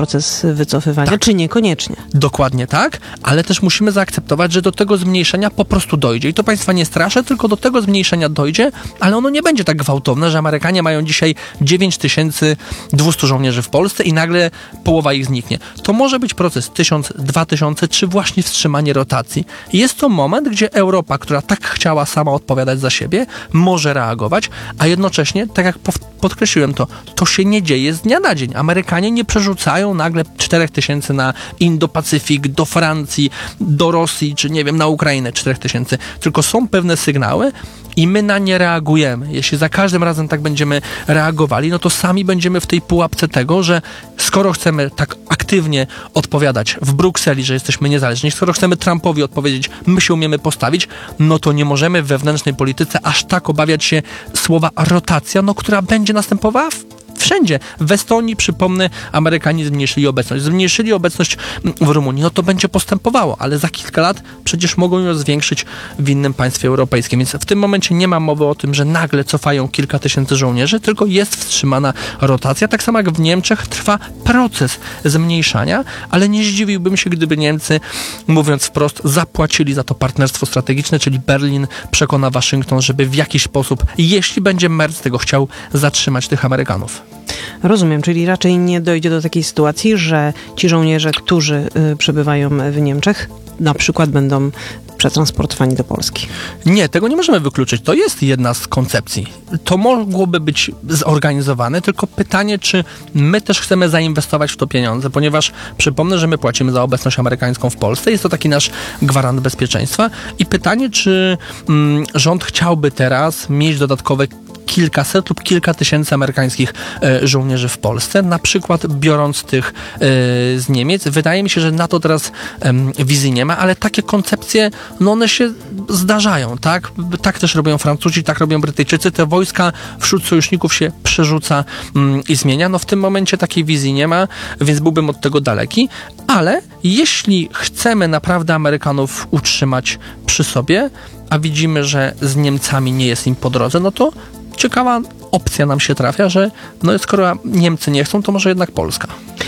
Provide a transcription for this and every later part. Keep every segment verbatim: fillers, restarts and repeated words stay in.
proces wycofywania, tak. czy niekoniecznie. Dokładnie tak, ale też musimy zaakceptować, że do tego zmniejszenia po prostu dojdzie. I to państwa nie straszę, tylko do tego zmniejszenia dojdzie, ale ono nie będzie tak gwałtowne, że Amerykanie mają dzisiaj dziewięć tysięcy dwieście żołnierzy w Polsce i nagle połowa ich zniknie. To może być proces tysiąc, dwa tysiące, czy właśnie wstrzymanie rotacji. Jest to moment, gdzie Europa, która tak chciała sama odpowiadać za siebie, może reagować, a jednocześnie, tak jak podkreśliłem to, to się nie dzieje z dnia na dzień. Amerykanie nie przerzucają nagle czterech tysięcy na Indo-Pacyfik, do Francji, do Rosji, czy nie wiem, na Ukrainę czterech tysięcy, tylko są pewne sygnały i my na nie reagujemy. Jeśli za każdym razem tak będziemy reagowali, no to sami będziemy w tej pułapce tego, że skoro chcemy tak aktywnie odpowiadać w Brukseli, że jesteśmy niezależni, skoro chcemy Trumpowi odpowiedzieć, my się umiemy postawić, no to nie możemy w wewnętrznej polityce aż tak obawiać się słowa rotacja, no która będzie następowała w wszędzie. W Estonii, przypomnę, Amerykanie zmniejszyli obecność. Zmniejszyli obecność w Rumunii. No to będzie postępowało, ale za kilka lat przecież mogą ją zwiększyć w innym państwie europejskim. Więc w tym momencie nie ma mowy o tym, że nagle cofają kilka tysięcy żołnierzy, tylko jest wstrzymana rotacja. Tak samo jak w Niemczech trwa proces zmniejszania, ale nie zdziwiłbym się, gdyby Niemcy, mówiąc wprost, zapłacili za to partnerstwo strategiczne, czyli Berlin przekona Waszyngton, żeby w jakiś sposób, jeśli będzie Merz tego chciał, zatrzymać tych Amerykanów. Rozumiem, czyli raczej nie dojdzie do takiej sytuacji, że ci żołnierze, którzy y, przebywają w Niemczech, na przykład będą przetransportowani do Polski. Nie, tego nie możemy wykluczyć. To jest jedna z koncepcji. To mogłoby być zorganizowane, tylko pytanie, czy my też chcemy zainwestować w to pieniądze, ponieważ przypomnę, że my płacimy za obecność amerykańską w Polsce. Jest to taki nasz gwarant bezpieczeństwa i pytanie, czy mm, rząd chciałby teraz mieć dodatkowe kilkaset lub kilka tysięcy amerykańskich e, żołnierzy w Polsce, na przykład biorąc tych e, z Niemiec. Wydaje mi się, że na to teraz e, wizji nie ma, ale takie koncepcje, no one się zdarzają, tak? Tak też robią Francuzi, tak robią Brytyjczycy. Te wojska wśród sojuszników się przerzuca mm, i zmienia. No w tym momencie takiej wizji nie ma, więc byłbym od tego daleki, ale jeśli chcemy naprawdę Amerykanów utrzymać przy sobie, a widzimy, że z Niemcami nie jest im po drodze, no to ciekawa opcja nam się trafia, że no skoro Niemcy nie chcą, to może jednak Polska.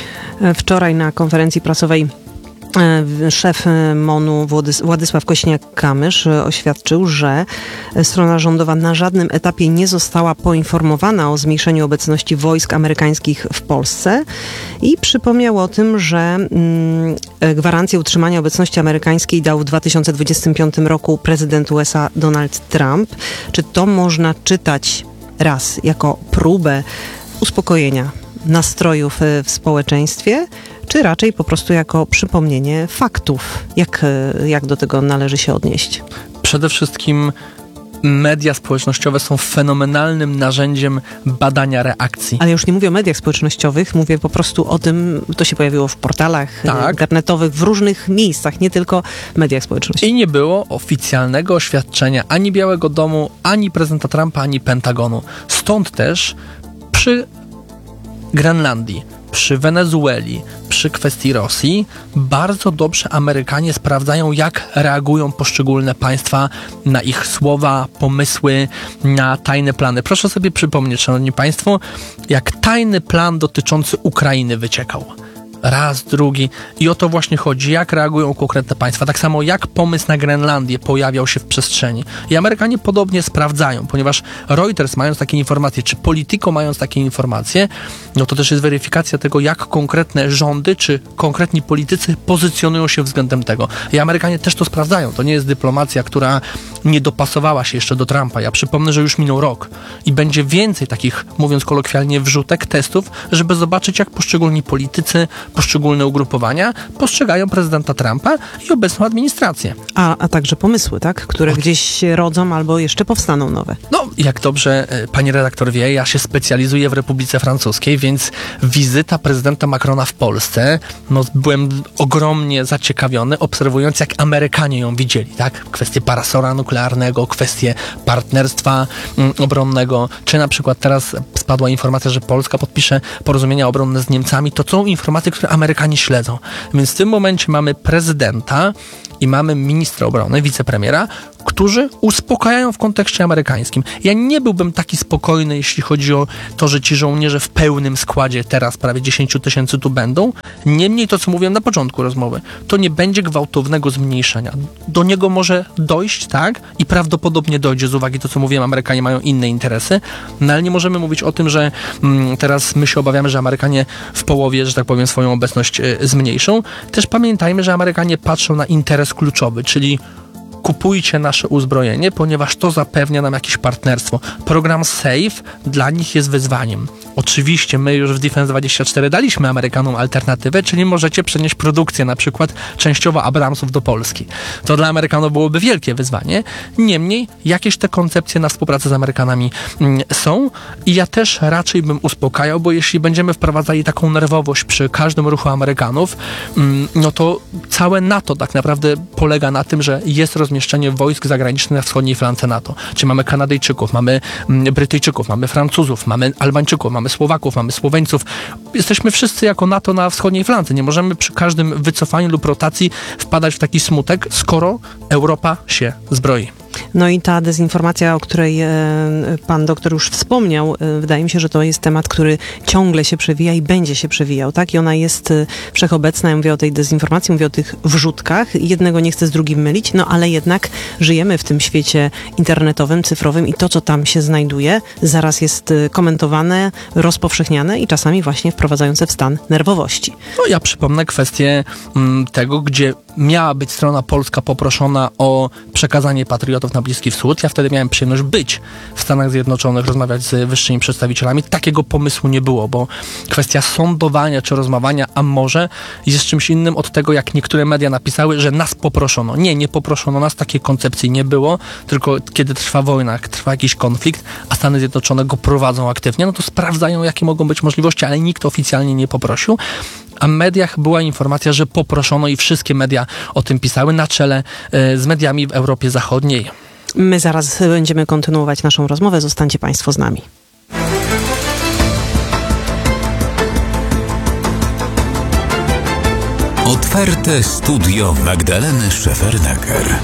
Wczoraj na konferencji prasowej szef MON-u Władysław Kośniak-Kamysz oświadczył, że strona rządowa na żadnym etapie nie została poinformowana o zmniejszeniu obecności wojsk amerykańskich w Polsce i przypomniał o tym, że mm, gwarancję utrzymania obecności amerykańskiej dał w dwa tysiące dwudziestym piątym roku prezydent U S A Donald Trump. Czy to można czytać raz jako próbę uspokojenia nastrojów w społeczeństwie, czy raczej po prostu jako przypomnienie faktów? Jak, jak do tego należy się odnieść? Przede wszystkim media społecznościowe są fenomenalnym narzędziem badania reakcji. Ale już nie mówię o mediach społecznościowych, mówię po prostu o tym, to się pojawiło w portalach tak. internetowych, w różnych miejscach, nie tylko w mediach społecznościowych. I nie było oficjalnego oświadczenia ani Białego Domu, ani prezydenta Trumpa, ani Pentagonu. Stąd też przy Grenlandii, przy Wenezueli, przy kwestii Rosji, bardzo dobrze Amerykanie sprawdzają, jak reagują poszczególne państwa na ich słowa, pomysły, na tajne plany. Proszę sobie przypomnieć, szanowni państwo, jak tajny plan dotyczący Ukrainy wyciekał. Raz, drugi. I o to właśnie chodzi, jak reagują konkretne państwa. Tak samo jak pomysł na Grenlandię pojawiał się w przestrzeni. I Amerykanie podobnie sprawdzają, ponieważ Reuters, mając takie informacje, czy Politico, mając takie informacje, no to też jest weryfikacja tego, jak konkretne rządy, czy konkretni politycy pozycjonują się względem tego. I Amerykanie też to sprawdzają. To nie jest dyplomacja, która nie dopasowała się jeszcze do Trumpa. Ja przypomnę, że już minął rok i będzie więcej takich, mówiąc kolokwialnie, wrzutek, testów, żeby zobaczyć, jak poszczególni politycy, poszczególne ugrupowania postrzegają prezydenta Trumpa i obecną administrację. A, a także pomysły, tak? Które o... gdzieś się rodzą albo jeszcze powstaną nowe. No, jak dobrze pani redaktor wie, ja się specjalizuję w Republice Francuskiej, więc wizyta prezydenta Macrona w Polsce, no byłem ogromnie zaciekawiony, obserwując, jak Amerykanie ją widzieli, tak? Kwestie parasora nuklearnego, kwestie partnerstwa mm, obronnego, czy na przykład teraz spadła informacja, że Polska podpisze porozumienia obronne z Niemcami. To są informacje, które Amerykanie śledzą. Więc w tym momencie mamy prezydenta i mamy ministra obrony, wicepremiera, którzy uspokajają w kontekście amerykańskim. Ja nie byłbym taki spokojny, jeśli chodzi o to, że ci żołnierze w pełnym składzie teraz prawie dziesięć tysięcy tu będą. Niemniej to, co mówiłem na początku rozmowy, to nie będzie gwałtownego zmniejszenia. Do niego może dojść, tak? I prawdopodobnie dojdzie z uwagi to, co mówiłem, Amerykanie mają inne interesy, no ale nie możemy mówić o tym, że mm, teraz my się obawiamy, że Amerykanie w połowie, że tak powiem, swoją obecność y, zmniejszą. Też pamiętajmy, że Amerykanie patrzą na interes kluczowy, czyli kupujcie nasze uzbrojenie, ponieważ to zapewnia nam jakieś partnerstwo. Program SAFE dla nich jest wyzwaniem. Oczywiście my już w Defense dwadzieścia cztery daliśmy Amerykanom alternatywę, czyli możecie przenieść produkcję na przykład częściowo Abramsów do Polski. To dla Amerykanów byłoby wielkie wyzwanie. Niemniej jakieś te koncepcje na współpracę z Amerykanami mm, są i ja też raczej bym uspokajał, bo jeśli będziemy wprowadzali taką nerwowość przy każdym ruchu Amerykanów, mm, no to całe NATO tak naprawdę polega na tym, że jest rozmieszczenie wojsk zagranicznych na wschodniej flance NATO. Czyli mamy Kanadyjczyków, mamy mm, Brytyjczyków, mamy Francuzów, mamy Albańczyków, mamy Słowaków, mamy Słoweńców. Jesteśmy wszyscy jako NATO na wschodniej flance. Nie możemy przy każdym wycofaniu lub rotacji wpadać w taki smutek, skoro Europa się zbroi. No i ta dezinformacja, o której e, pan doktor już wspomniał, e, wydaje mi się, że to jest temat, który ciągle się przewija i będzie się przewijał, tak? I ona jest e, wszechobecna. Ja mówię o tej dezinformacji, mówię o tych wrzutkach. Jednego nie chcę z drugim mylić, no ale jednak żyjemy w tym świecie internetowym, cyfrowym i to, co tam się znajduje, zaraz jest e, komentowane, rozpowszechniane i czasami właśnie wprowadzające w stan nerwowości. No ja przypomnę kwestię m, tego, gdzie miała być strona polska poproszona o przekazanie patriotów na Bliski Wschód. Ja wtedy miałem przyjemność być w Stanach Zjednoczonych, rozmawiać z wyższymi przedstawicielami. Takiego pomysłu nie było, bo kwestia sądowania czy rozmawiania, a może jest czymś innym od tego, jak niektóre media napisały, że nas poproszono. Nie, nie poproszono nas, takiej koncepcji nie było, tylko kiedy trwa wojna, trwa jakiś konflikt, a Stany Zjednoczone go prowadzą aktywnie, no to sprawdzają, jakie mogą być możliwości, ale nikt oficjalnie nie poprosił. A w mediach była informacja, że poproszono i wszystkie media o tym pisały, na czele y, z mediami w Europie Zachodniej. My zaraz będziemy kontynuować naszą rozmowę. Zostańcie Państwo z nami. Otwarte studio Magdaleny Szefernaker.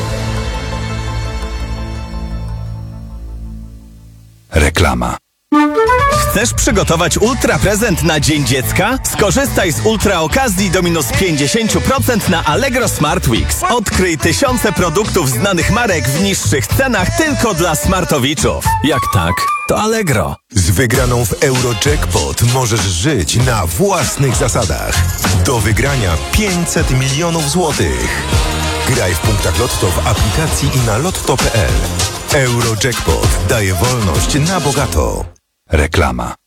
Reklama. Chcesz przygotować ultra prezent na Dzień Dziecka? Skorzystaj z ultra okazji do minus pięćdziesiąt procent na Allegro Smart Weeks. Odkryj tysiące produktów znanych marek w niższych cenach tylko dla smartowiczów. Jak tak, to Allegro. Z wygraną w Eurojackpot możesz żyć na własnych zasadach. Do wygrania pięćset milionów złotych. Graj w punktach Lotto w aplikacji i na lotto kropka p l. Eurojackpot daje wolność na bogato. Reklama.